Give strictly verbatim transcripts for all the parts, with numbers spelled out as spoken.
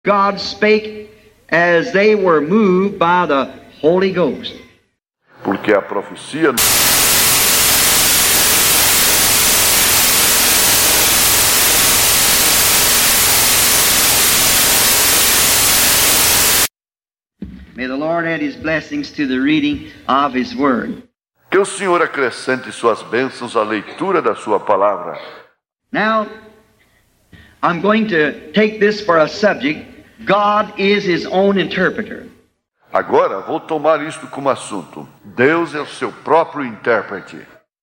God spake as they were moved by the Holy Ghost. Porque a profecia May the Lord add His blessings to the reading of His Word. Que o Senhor acrescente suas bênçãos à leitura da sua palavra. Now, I'm going to take this for a subject. God is His own interpreter. Agora vou tomar isto como assunto. Deus é o seu próprio intérprete.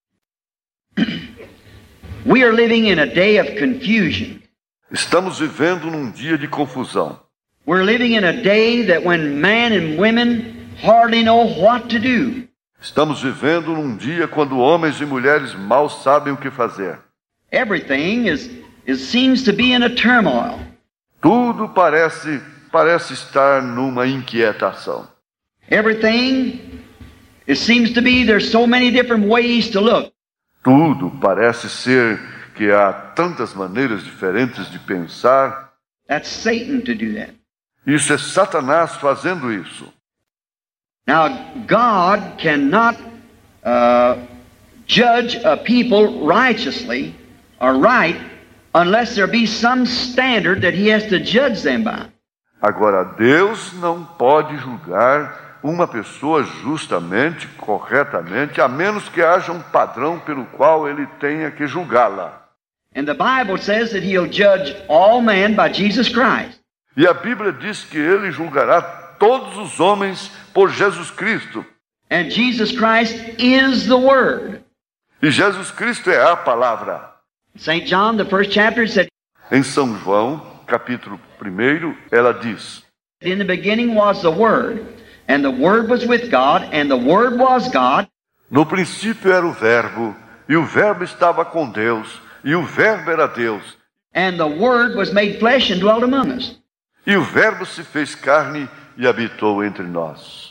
We are living in a day of confusion. Estamos vivendo num dia de confusão. We're living in a day that when men and women hardly know what to do. Estamos vivendo num dia quando homens e mulheres mal sabem o que fazer. Everything is, is seems to be in a turmoil. Tudo parece parece estar numa inquietação. Everything it seems to be there's so many different ways to look. Tudo parece ser que há tantas maneiras diferentes de pensar. That's Satan to do that. Isso é Satanás fazendo isso. Now, God cannot uh, judge a people righteously or right unless there be some standard that He has to judge them by. Agora, Deus não pode julgar uma pessoa justamente, corretamente, a menos que haja um padrão pelo qual Ele tenha que julgá-la. And the Bible says that He'll judge all men by Jesus Christ. E a Bíblia diz que Ele julgará todos os homens por Jesus Cristo. And Jesus Christ is the Word. E Jesus Cristo é a palavra. Saint John, the first chapter, said, Em São João, capítulo primeiro, ela diz: In the beginning was the Word, and the Word was with God, and the Word was God. No princípio era o Verbo, e o Verbo estava com Deus, e o Verbo era Deus. And the Word was made flesh and dwelt among us. E o Verbo se fez carne e habitou entre nós.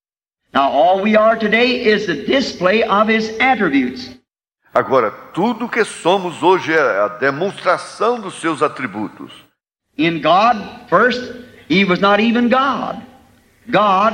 Now all we are today is the display of His attributes. Agora, tudo que somos hoje é a demonstração dos seus atributos. In God, first, He was not even God. God,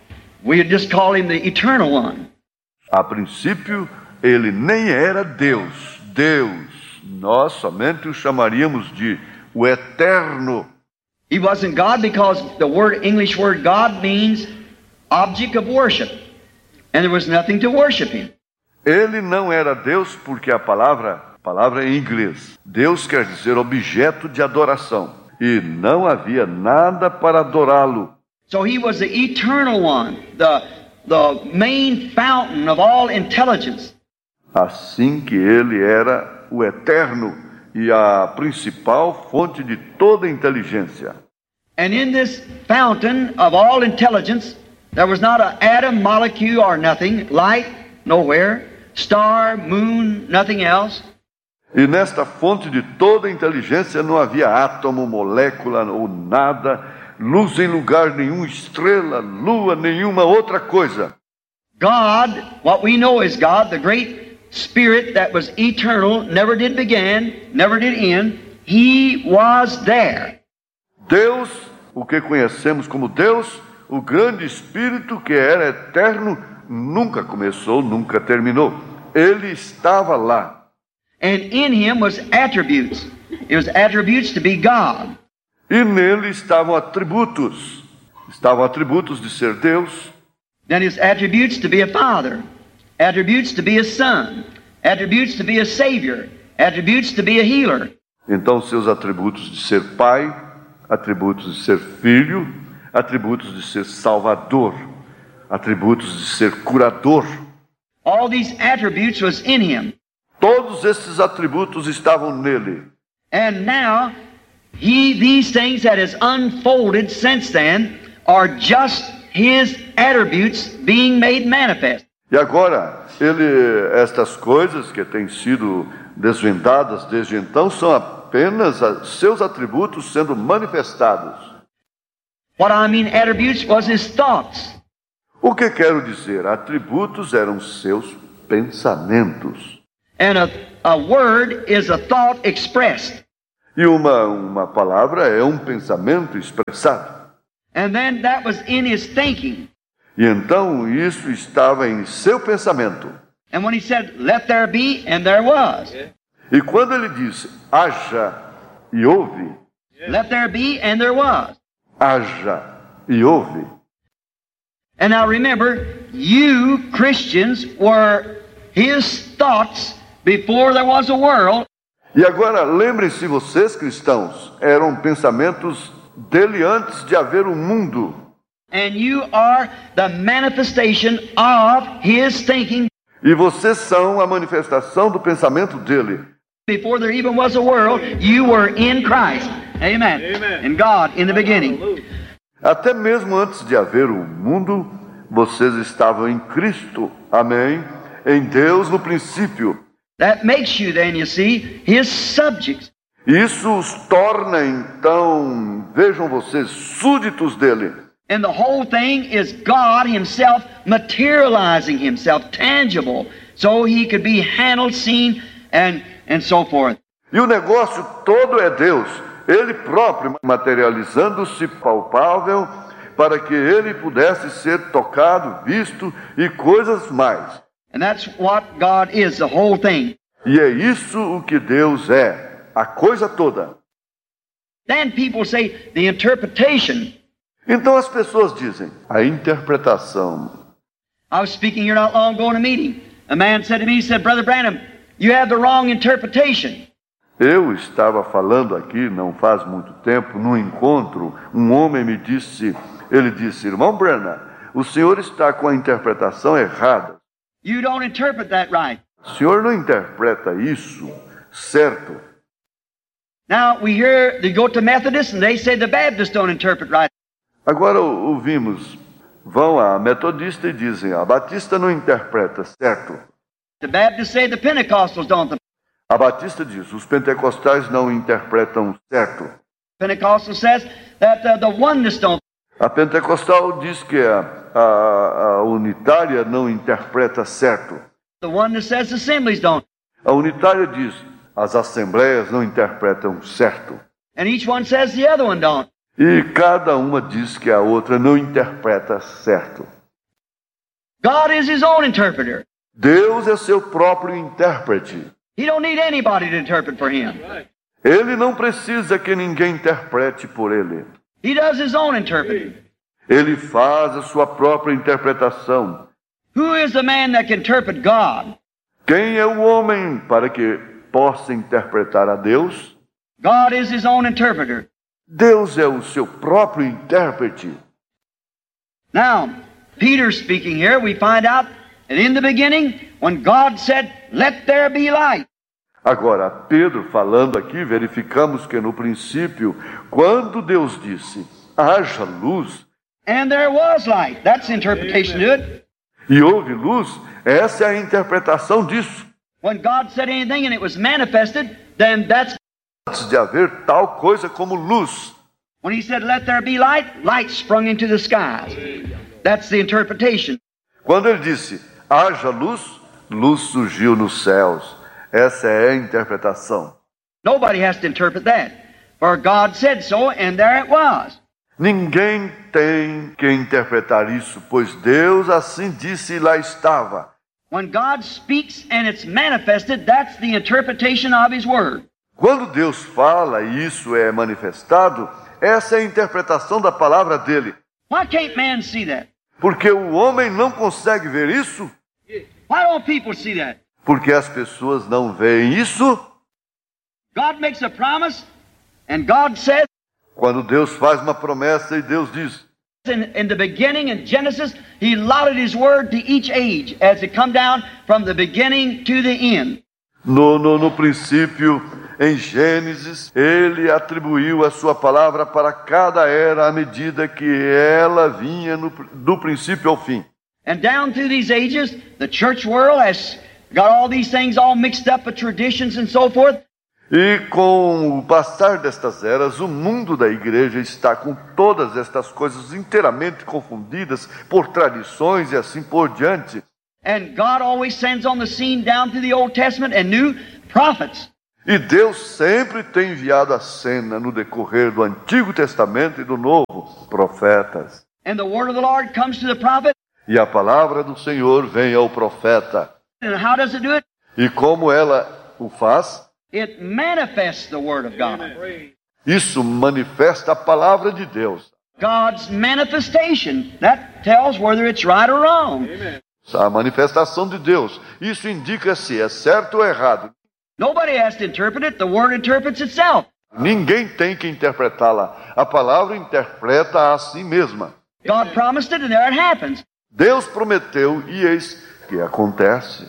we just call Him the Eternal One. A princípio, Ele nem era Deus. Deus, nós somente o chamaríamos de o Eterno. He wasn't God because the word English word God means object of worship. And there was nothing to worship Him. Ele não era Deus porque a palavra, a palavra em inglês, Deus quer dizer objeto de adoração. E não havia nada para adorá-lo. So He was the eternal one, the, the main fountain of all intelligence. Assim que Ele era o eterno e a principal fonte de toda inteligência. And in this fountain of all intelligence, there was not an atom, molecule, or nothing, light, nowhere, star, moon, nothing else. E nesta fonte de toda inteligência não havia átomo, molécula ou nada, luz em lugar nenhum, estrela, lua, nenhuma outra coisa. God, what we know is God, the great Spirit that was eternal, never did begin, never did end, He was there. Deus, o que conhecemos como Deus, o grande Espírito que era eterno, nunca começou, nunca terminou. Ele estava lá. And in Him was attributes. It was attributes to be God. E nele estavam atributos. Estavam atributos de ser Deus. Then His attributes to be a Father. Attributes to be a Son. Attributes to be a Savior. Attributes to be a healer. Então seus atributos de ser Pai, atributos de ser Filho, atributos de ser Salvador, atributos de ser Curador. All these attributes was in Him. Todos esses atributos estavam nele. And now, He, these things that has unfolded since then are just His attributes being made manifest. E agora, ele, estas coisas que têm sido desvendadas desde então são apenas seus atributos sendo manifestados. What I mean attributes was His thoughts. O que quero dizer? Atributos eram seus pensamentos. And a, a word is a thought expressed. E uma, uma palavra é um pensamento expressado. And then that was in his thinking. E então isso estava em seu pensamento. And when he said, let there be, and there was. E quando ele disse, haja e houve, Let there be, and there was. haja e houve. And now remember, you Christians were his thoughts before there was a world. E agora lembrem-se, vocês cristãos, eram pensamentos dele antes de haver o mundo. And you are the manifestation of his thinking E vocês são a manifestação do pensamento dele. before there even was a world. You were in Christ. Amen. Amen. In God in the beginning. Até mesmo antes de haver o mundo, vocês estavam em Cristo. Amém? Em Deus no princípio. That makes you then, you see, his subjects. Isso os torna, então, vejam vocês, súditos dele. And the whole thing is God himself materializing himself, tangible, so he could be handled, seen, and, and so forth. E o negócio todo é Deus, ele próprio materializando-se palpável, para que ele pudesse ser tocado, visto e coisas mais. And that's what God is, the whole thing. E é isso o que Deus é, a coisa toda. Then people say the interpretation. Então as pessoas dizem, a interpretação. I was speaking here not long ago in a meeting. A man said to me, he said, Brother Branham, you have the wrong interpretation. Eu estava falando aqui, não faz muito tempo, num encontro, um homem me disse, ele disse, irmão Branham, o senhor está com a interpretação errada. You don't interpret that right. O senhor não interpreta isso certo. Now we hear they go to Methodists and they say the Baptists don't interpret right. Agora ouvimos, vão a metodista e dizem, a batista não interpreta certo. The Baptists say the Pentecostals don't. A batista diz, os pentecostais não interpretam certo. The Pentecostal says that uh, the oneness don't. A pentecostal diz que a, a, a unitária não interpreta certo. The oneness says the assemblies don't. A unitária diz, as assembleias não interpretam certo. And each one says the other one don't. E cada uma diz que a outra não interpreta certo. God is his own interpreter. Deus é seu próprio intérprete. He don't need anybody to interpret for him. Ele não precisa que ninguém interprete por ele. He does his own interpreting. Ele faz a sua própria interpretação. Who is the man that can interpret God? Quem é o homem para que possa interpretar a Deus? God is his own interpreter. Deus é o seu próprio intérprete. Now, Peter speaking here, we find out that in the beginning, when God said, let there be light. Agora, Pedro falando aqui, verificamos que no princípio, quando Deus disse, haja luz, And there was light. That's the interpretation to it. e houve luz, essa é a interpretação disso. When God said anything and it was manifested, then that's... Antes de haver tal coisa como luz. When he said, let there be light, light sprung into the skies. That's the interpretation. Quando ele disse, haja luz, luz surgiu nos céus. Essa é a interpretação. Nobody has to interpret that. For God said so, and there it was. Ninguém tem que interpretar isso, pois Deus assim disse e lá estava. When God speaks and it's manifested, that's the interpretation of his word. Quando Deus fala e isso é manifestado, essa é a interpretação da palavra dele. Why can't man see that? Porque o homem não consegue ver isso, Why don't people see that? porque as pessoas não veem isso. God makes a promise, and God says, Quando Deus faz uma promessa e Deus diz, in, in the beginning, in Genesis, he allotted his word to each age as it come down from the beginning to the end. no, no, no princípio, em Gênesis, ele atribuiu a sua palavra para cada era à medida que ela vinha no, do princípio ao fim. And down through these ages, the church world has got all these things all mixed up with traditions and so forth. E com o passar destas eras, o mundo da igreja está com todas estas coisas inteiramente confundidas por tradições e assim por diante. And God always sends on the scene down through the Old Testament and new prophets. E Deus sempre tem enviado à cena, no decorrer do Antigo Testamento e do Novo, profetas. And the word of the Lord comes to the prophet. E a palavra do Senhor vem ao profeta. And how does it do it? E como ela o faz? It manifests the word of God. Isso manifesta a palavra de Deus. God's manifestation. That tells whether it's right or wrong. A manifestação de Deus. Isso indica se é certo ou errado. Nobody has to interpret it. The word interprets itself. Ninguém tem que interpretá-la. A palavra interpreta a si mesma. God promised it and there it happens. Deus prometeu e eis que acontece.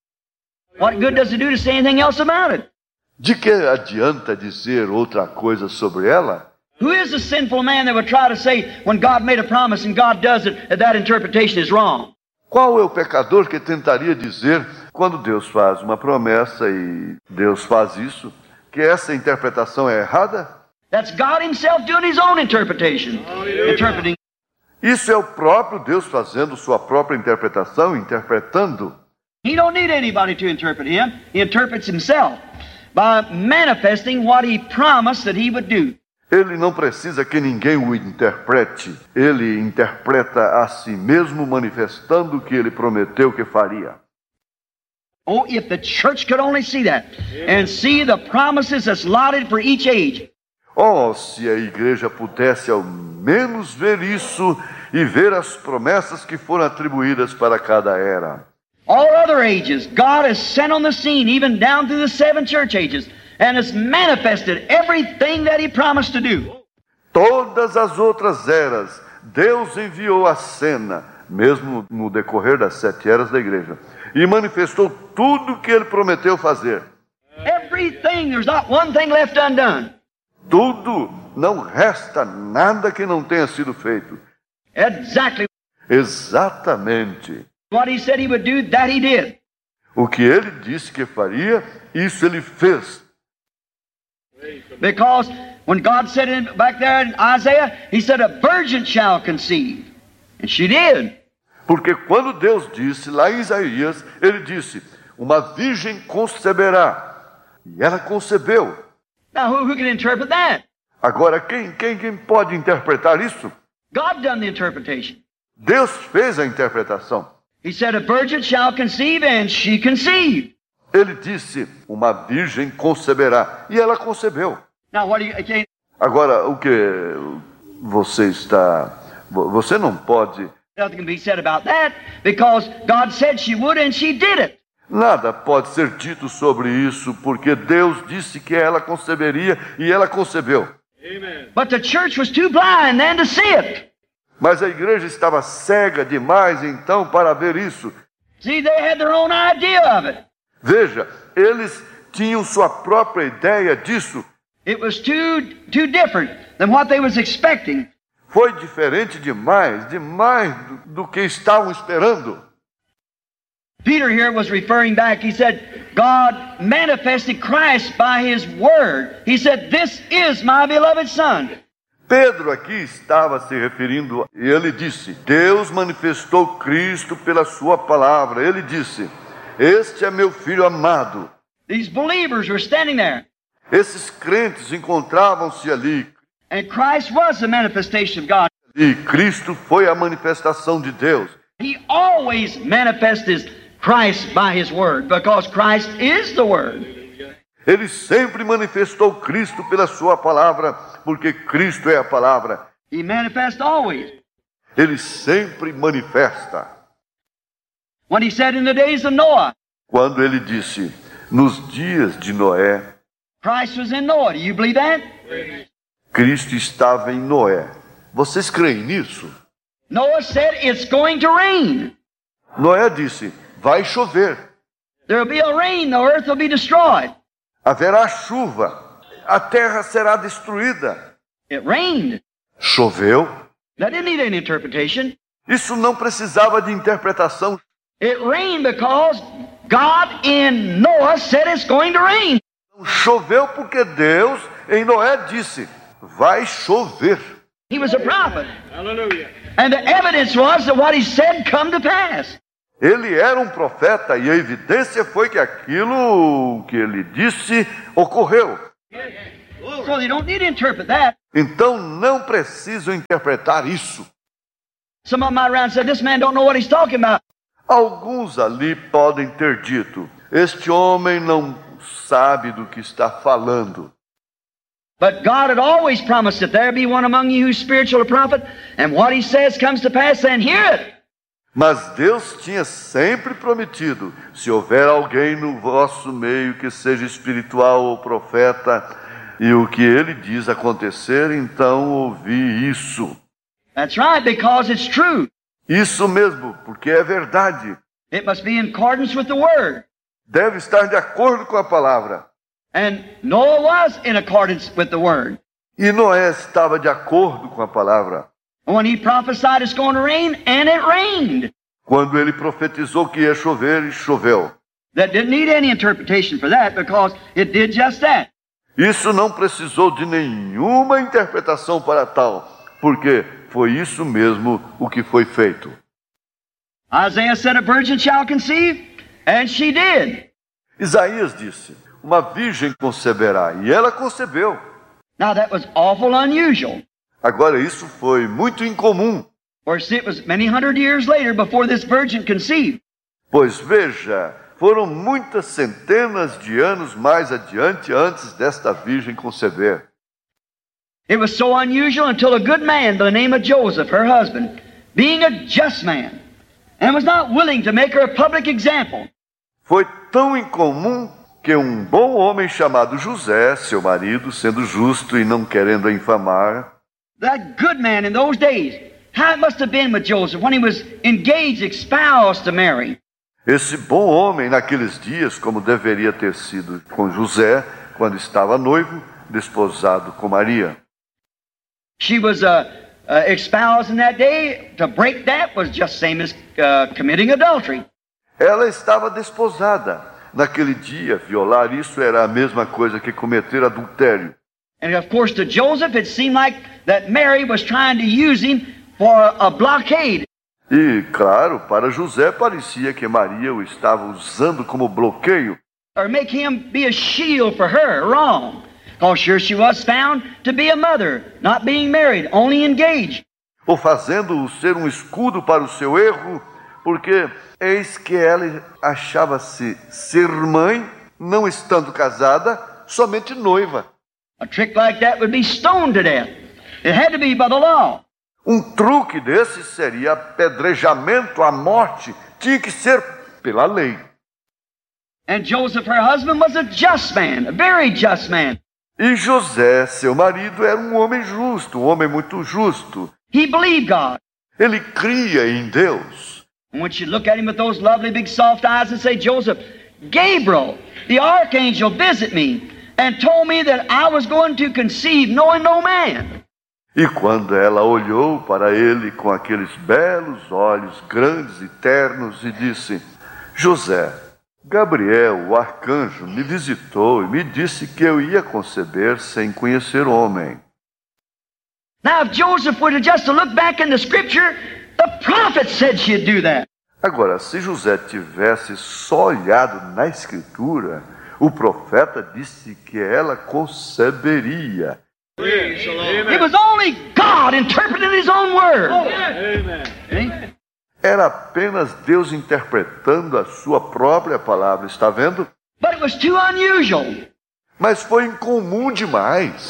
What good does it do to say anything else about it? De que adianta dizer outra coisa sobre ela? Who is the sinful man that would try to say when God made a promise and God does it, that that interpretation is wrong? Qual é o pecador que tentaria dizer, quando Deus faz uma promessa e Deus faz isso, que essa interpretação é errada? That's God himself doing his own interpretation. Interpreting. Isso é o próprio Deus fazendo sua própria interpretação, interpretando. He don't need anybody to interpret him. He interprets himself by manifesting what he promised that he would do. Ele não precisa que ninguém o interprete. Ele interpreta a si mesmo, manifestando o que ele prometeu que faria. Oh, if the church could only see that and see the promises that's allotted for each age. Oh, se a igreja pudesse ao menos ver isso e ver as promessas que foram atribuídas para cada era. All other ages, God has sent on the scene, even down through the seven church ages, and has manifested everything that he promised to do. Todas as outras eras, Deus enviou a cena, mesmo no decorrer das sete eras da igreja, e manifestou tudo o que ele prometeu fazer. Everything, there's not one thing left undone. Tudo, não resta nada que não tenha sido feito. Exactly. Exatamente. What he said he would do, that he did. O que ele disse que faria, isso ele fez. Because when God said in, back there in Isaiah, he said, a virgin shall conceive. And she did. Porque quando Deus disse lá em Isaías, ele disse, uma virgem conceberá. E ela concebeu. Now who, who can interpret that? Agora, quem, quem, quem pode interpretar isso? God done the interpretation. Deus fez a interpretação. He said, a virgin shall conceive, and she conceived. Ele disse, uma virgem conceberá. E ela concebeu. Now what do you... Okay, agora, o que você está... Você não pode... nothing can be said about that, because God said she would, and she did it. Nada pode ser dito sobre isso, porque Deus disse que ela conceberia e ela concebeu. Amen. But the church was too blind then to see it. Mas a igreja estava cega demais então para ver isso. See, they had their own idea of it. Veja, eles tinham sua própria ideia disso. It was too too different than what they was expecting. Foi diferente demais, demais do, do que estavam esperando. Peter here was referring back. He said, God manifested Christ by his word. He said, this is my beloved son. Pedro aqui estava se referindo, e ele disse, Deus manifestou Cristo pela sua palavra. Ele disse, este é meu filho amado. These believers were standing there. Esses crentes encontravam-se ali. And Christ was the manifestation of God. E Cristo foi a manifestação de Deus. He always manifested Christ by his word, because Christ is the word. Ele sempre manifestou Cristo pela sua palavra, porque Cristo é a palavra. He manifests always. Ele sempre manifesta. When he said in the days of Noah, quando ele disse, nos dias de Noé, Christ was in Noah. Do you believe that? Cristo estava em Noé. Vocês creem nisso? Noah said it's going to rain. Noé disse, vai chover. There will be a rain, the earth will be destroyed. Haverá chuva, a terra será destruída. It rained. Choveu. That didn't need any interpretation. Isso não precisava de interpretação. It rained because God in Noah said it's going to rain. Choveu porque Deus em Noé disse, vai chover. He was a prophet. Hallelujah. And the evidence was that what he said come to pass. Ele era um profeta e a evidência foi que aquilo que ele disse ocorreu. So they don't need to interpret that. Então não precisam interpretar isso. Some of them out around said, this man don't know what he's talking about. Alguns ali podem ter dito, este homem não sabe do que está falando. But God had always promised that there be one among you who's spiritual or prophet, and what he says comes to pass, then hear it. Mas Deus tinha sempre prometido, se houver alguém no vosso meio que seja espiritual ou profeta, e o que ele diz acontecer, então ouvi isso. That's right, because it's true. Isso mesmo, porque é verdade. It must be in accordance with the word. Deve estar de acordo com a palavra. And Noah was in accordance with the word. E Noé estava de acordo com a palavra. When he prophesied it's going to rain, and it rained. Quando ele profetizou que ia chover, e choveu. That didn't need any interpretation for that, because it did just that. Isso não precisou de nenhuma interpretação para tal, porque foi isso mesmo o que foi feito. Isaiah said, a virgin shall conceive, and she did. Isaías disse, uma virgem conceberá, e ela concebeu. Now that was awful unusual. Agora isso foi muito incomum. For see, it was many hundred years later before this virgin conceived. Pois veja, foram muitas centenas de anos mais adiante antes desta virgem conceber. It was so unusual until a good man by the name of Joseph, her husband, being a just man, and was not willing to make her a public example. Foi tão incomum que um bom homem chamado José, seu marido, sendo justo e não querendo a infamar, that good man in those days, how it must have been with Joseph when he was engaged, espoused to Mary. esse bom homem naqueles dias, como deveria ter sido com José, quando estava noivo, desposado com Maria. She was uh, uh, espoused in that day. To break that was just same as uh, committing adultery. Ela estava desposada. Naquele dia, violar isso era a mesma coisa que cometer adultério. And of course to Joseph it seemed like that Mary was trying to use him for a blockade. E, claro, para José parecia que Maria o estava usando como bloqueio. Or make him be a shield for her, wrong. Because sure she was found to be a mother, not being married, only engaged. Ou fazendo-o ser um escudo para o seu erro, porque eis que ela achava-se ser mãe, não estando casada, somente noiva. A trick like that would be stoned to death. It had to be by the law. Um truque desse seria apedrejamento à morte, tinha que ser pela lei. And Joseph, her husband, was a just man, a very just man. E José, seu marido, era um homem justo, um homem muito justo. He believed God. Ele cria em Deus. And when she looked at him with those lovely big soft eyes and say, Joseph, Gabriel, the archangel, visit me and told me that I was going to conceive knowing no man. E quando ela olhou para ele com aqueles belos olhos grandes e ternos e disse, José, Gabriel, o arcanjo, me visitou e me disse que eu ia conceber sem conhecer homem. Now if Joseph were to just to look back in the scripture, the prophet said she'd do that. Agora, se José tivesse só olhado na escritura, o profeta disse que ela conceberia. It was only God interpreting his own word. Amen. Era apenas Deus interpretando a sua própria palavra, está vendo? But it was too unusual. Mas foi incomum demais.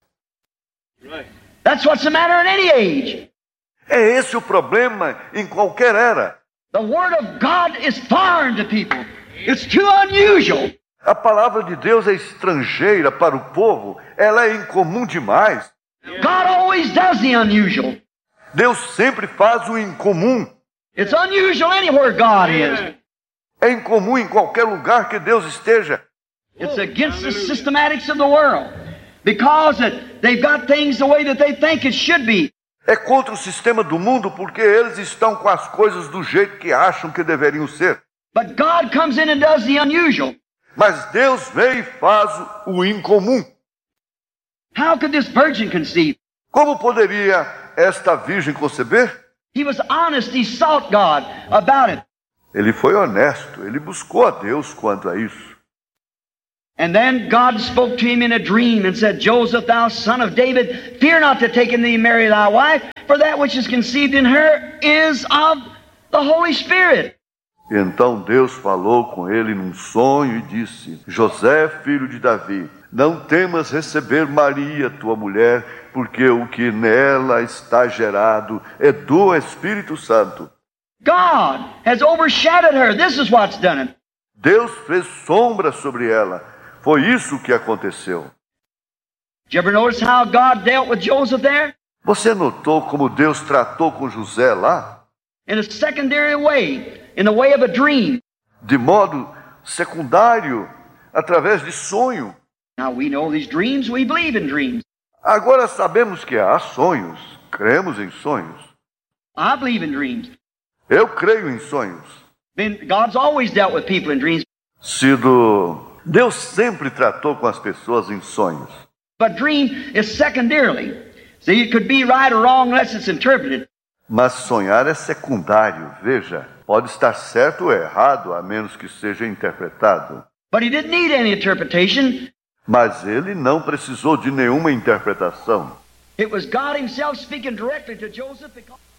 That's what's the matter in any age. É esse o problema em qualquer era. The word of God is foreign to people. It's too unusual. A palavra de Deus é estrangeira para o povo, ela é incomum demais. God always does the unusual. Deus sempre faz o incomum. It's unusual anywhere God is. É incomum em qualquer lugar que Deus esteja. It's against the systematics of the world. Because it, they've got things the way that they think it should be. É contra o sistema do mundo porque eles estão com as coisas do jeito que acham que deveriam ser. But God comes in and does the unusual. Mas Deus vem e faz o incomum. How could this virgin conceive? Como poderia esta virgem conceber? He was honest. He sought God about it. Ele foi honesto, ele buscou a Deus quanto a isso. And then God spoke to him in a dream and said, Joseph, thou son of David, fear not to take in thee Mary thy wife, for that which is conceived in her is of the Holy Spirit. Então Deus falou com ele num sonho e disse: José, filho de Davi, não temas receber Maria, tua mulher, porque o que nela está gerado é do Espírito Santo. God has overshadowed her. This is what's done it. Deus fez sombra sobre ela. Foi isso que aconteceu. Did you ever notice how God dealt with Joseph there? Você notou como Deus tratou com José lá? In a secondary way, in the way of a dream. De modo secundário, através de sonho. Now we know these dreams, we believe in dreams. Agora sabemos que há sonhos, cremos em sonhos. I believe in dreams. Eu creio em sonhos. Then God's always dealt with people in dreams. Sido Deus sempre tratou com as pessoas em sonhos. But dream is secondarily. See, it could be right or wrong unless it's interpreted. Mas sonhar é secundário, veja. Pode estar certo ou errado, a menos que seja interpretado. But he didn't need any interpretation. Mas ele não precisou de nenhuma interpretação. It was God himself speaking directly to Joseph because